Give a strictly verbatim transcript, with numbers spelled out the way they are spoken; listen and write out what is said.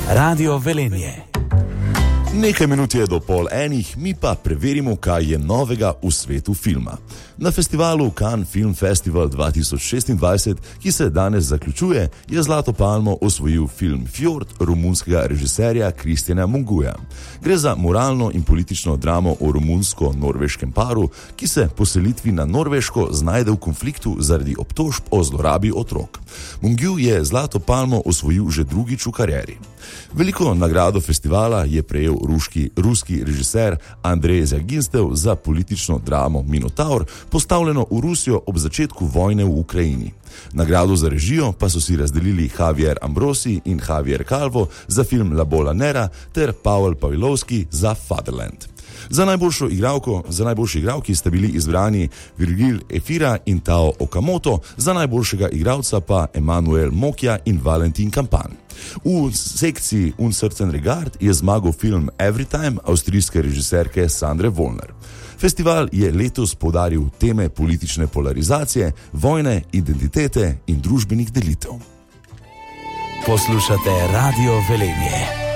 Radio Velenje. Nekaj minut je do pol enih, mi pa preverimo, kaj je novega v svetu filma. Na festivalu Cannes Film Festival dva tisoč šestindvajset, ki se danes zaključuje, je zlato palmo osvojil film Fjord romunskega režiserja Kristjana Munguja. Gre za moralno in politično dramo o romunsko-norveškem paru, ki se po selitvi na Norveško znajde v konfliktu zaradi obtožb o zlorabi otrok. Mungu je zlato palmo osvojil že drugič v karieri. Veliko nagrado festivala je prejel ruški, ruski režiser Andrej Zjaginstev za politično dramo Minotaur, postavljeno v Rusijo ob začetku vojne v Ukrajini. Nagrado za režijo pa so si razdelili Javier Ambrosi in Javier Calvo za film La Bola Nera ter Pavel Pavlovski za Fatherland. Za najboljšo igralko, za najboljši igralki sta bili izbrani Virgil Efira in Tao Okamoto, za najboljšega igralca pa Emanuel Mokja in Valentin Kampan. V sekciji Un certain regard je zmagal film Everytime avstrijske režiserke Sandre Wollner. Festival je letos poudaril teme politične polarizacije, vojne, identitete in družbenih delitev. Poslušate Radio Velenje.